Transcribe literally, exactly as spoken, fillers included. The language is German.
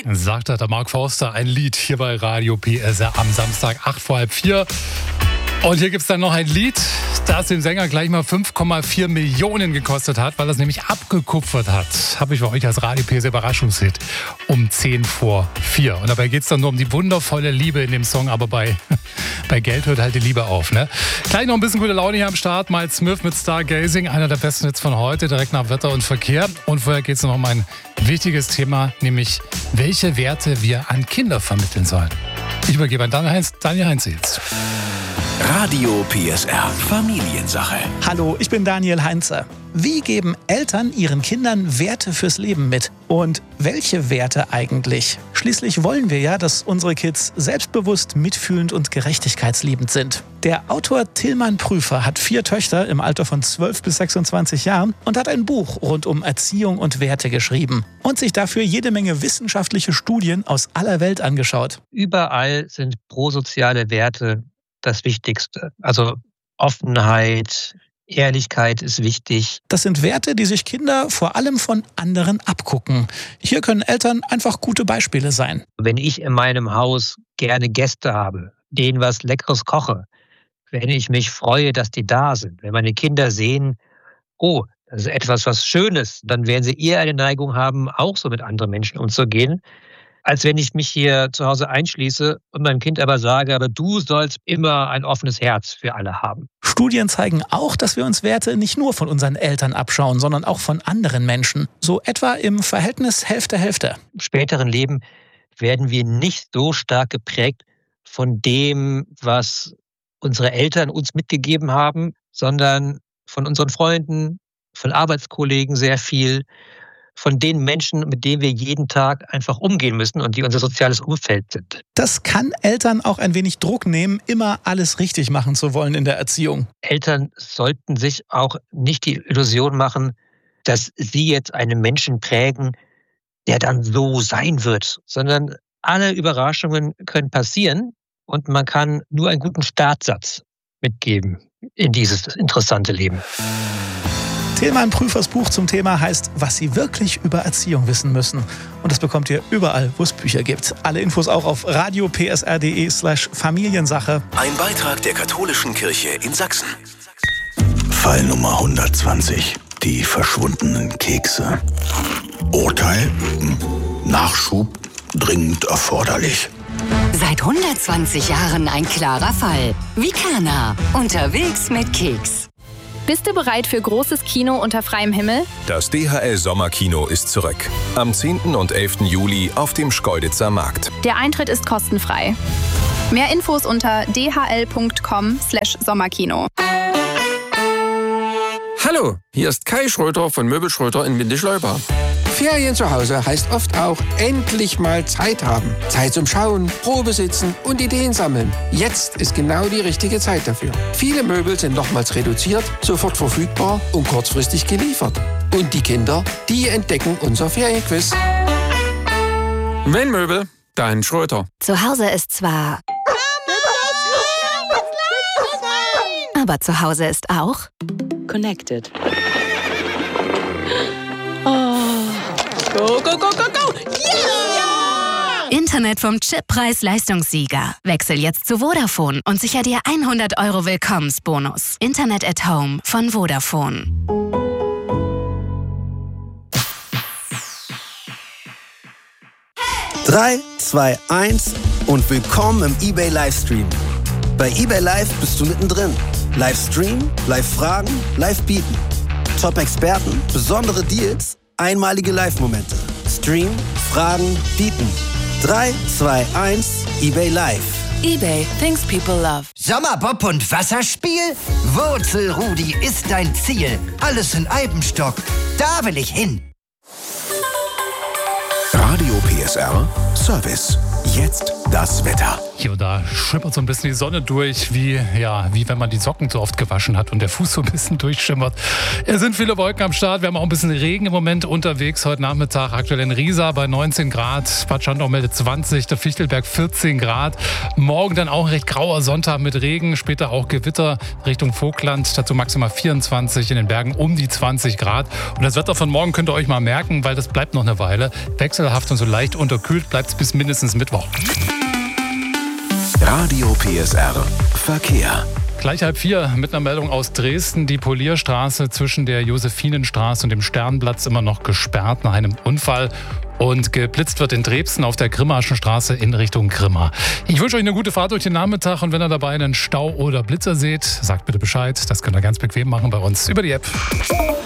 Sagte der Mark Forster, ein Lied hier bei Radio P S R am Samstag, acht vor halb vier. Und hier gibt es dann noch ein Lied, das dem Sänger gleich mal fünf Komma vier Millionen gekostet hat, weil er es nämlich abgekupfert hat. Habe ich für euch als Radio P S R Überraschungshit um zehn vor vier. Und dabei geht es dann nur um die wundervolle Liebe in dem Song, aber bei, bei Geld hört halt die Liebe auf. Ne? Gleich noch ein bisschen gute Laune hier am Start. Miles Smith mit Stargazing, einer der besten Hits von heute, direkt nach Wetter und Verkehr. Und vorher geht es noch um ein wichtiges Thema, nämlich welche Werte wir an Kinder vermitteln sollen. Ich übergebe an Daniel Heinz, Daniel Heinz jetzt. Radio P S R Familiensache. Hallo, ich bin Daniel Heinze. Wie geben Eltern ihren Kindern Werte fürs Leben mit? Und welche Werte eigentlich? Schließlich wollen wir ja, dass unsere Kids selbstbewusst, mitfühlend und gerechtigkeitsliebend sind. Der Autor Tilman Prüfer hat vier Töchter im Alter von zwölf bis sechsundzwanzig Jahren und hat ein Buch rund um Erziehung und Werte geschrieben und sich dafür jede Menge wissenschaftliche Studien aus aller Welt angeschaut. Überall sind prosoziale Werte das Wichtigste. Also Offenheit, Ehrlichkeit ist wichtig. Das sind Werte, die sich Kinder vor allem von anderen abgucken. Hier können Eltern einfach gute Beispiele sein. Wenn ich in meinem Haus gerne Gäste habe, denen was Leckeres koche, wenn ich mich freue, dass die da sind, wenn meine Kinder sehen, oh, das ist etwas, was Schönes, dann werden sie eher eine Neigung haben, auch so mit anderen Menschen umzugehen, als wenn ich mich hier zu Hause einschließe und meinem Kind aber sage, aber du sollst immer ein offenes Herz für alle haben. Studien zeigen auch, dass wir uns Werte nicht nur von unseren Eltern abschauen, sondern auch von anderen Menschen. So etwa im Verhältnis Hälfte-Hälfte. Im späteren Leben werden wir nicht so stark geprägt von dem, was unsere Eltern uns mitgegeben haben, sondern von unseren Freunden, von Arbeitskollegen sehr viel, von den Menschen, mit denen wir jeden Tag einfach umgehen müssen und die unser soziales Umfeld sind. Das kann Eltern auch ein wenig Druck nehmen, immer alles richtig machen zu wollen in der Erziehung. Eltern sollten sich auch nicht die Illusion machen, dass sie jetzt einen Menschen prägen, der dann so sein wird, sondern alle Überraschungen können passieren und man kann nur einen guten Startsatz mitgeben in dieses interessante Leben. Tilman Prüfers Buch zum Thema heißt, was Sie wirklich über Erziehung wissen müssen. Und das bekommt ihr überall, wo es Bücher gibt. Alle Infos auch auf radiopsr.de slash Familiensache. Ein Beitrag der Katholischen Kirche in Sachsen. Fall Nummer hundertzwanzig. Die verschwundenen Kekse. Urteil? Nachschub dringend erforderlich. Seit hundertzwanzig Jahren ein klarer Fall. Vicana. Unterwegs mit Keks. Bist du bereit für großes Kino unter freiem Himmel? Das D H L Sommerkino ist zurück. Am zehnten und elften Juli auf dem Schkeuditzer Markt. Der Eintritt ist kostenfrei. Mehr Infos unter d h l punkt com slash sommerkino. Hallo, hier ist Kai Schröter von Möbel Schröter in Windischleuper. Ferien zu Hause heißt oft auch endlich mal Zeit haben. Zeit zum Schauen, Probe sitzen und Ideen sammeln. Jetzt ist genau die richtige Zeit dafür. Viele Möbel sind nochmals reduziert, sofort verfügbar und kurzfristig geliefert. Und die Kinder, die entdecken unser Ferienquiz. Wenn Möbel, dann Schröter. Zu Hause ist zwar... Aber zu Hause ist auch... Connected. Oh. Go, go, go, go, go! Yeah! Internet vom Chip-Preis-Leistungssieger. Wechsel jetzt zu Vodafone und sicher dir hundert Euro Willkommensbonus. Internet at Home von Vodafone. drei, zwei, eins und willkommen im eBay Livestream. Bei eBay Live bist du mittendrin. Livestream, Live-Fragen, Live-Bieten. Top-Experten, besondere Deals, einmalige Live-Momente. Stream, Fragen, Bieten. drei, zwei, eins, eBay Live. eBay, things people love. Sommerbob und Wasserspiel? Wurzelrudi ist dein Ziel. Alles in Alpenstock. Da will ich hin. Radio P S R Service. Jetzt das Wetter. Hier und da schimmert so ein bisschen die Sonne durch, wie, ja, wie wenn man die Socken so oft gewaschen hat und der Fuß so ein bisschen durchschimmert. Es sind viele Wolken am Start. Wir haben auch ein bisschen Regen im Moment unterwegs. Heute Nachmittag aktuell in Riesa bei neunzehn Grad. Bad Schandau meldet zwanzig, der Fichtelberg vierzehn Grad. Morgen dann auch ein recht grauer Sonntag mit Regen. Später auch Gewitter Richtung Vogtland. Dazu maximal vierundzwanzig, in den Bergen um die zwanzig Grad. Und das Wetter von morgen könnt ihr euch mal merken, weil das bleibt noch eine Weile. Wechselhaft und so leicht unterkühlt bleibt es bis mindestens Mittwoch. Radio P S R Verkehr. Gleich halb vier mit einer Meldung aus Dresden. Die Polierstraße zwischen der Josephinenstraße und dem Sternplatz immer noch gesperrt nach einem Unfall. Und geblitzt wird in Dresden auf der Grimmaschenstraße in Richtung Grimma. Ich wünsche euch eine gute Fahrt durch den Nachmittag. Und wenn ihr dabei einen Stau oder Blitzer seht, sagt bitte Bescheid. Das könnt ihr ganz bequem machen bei uns über die App.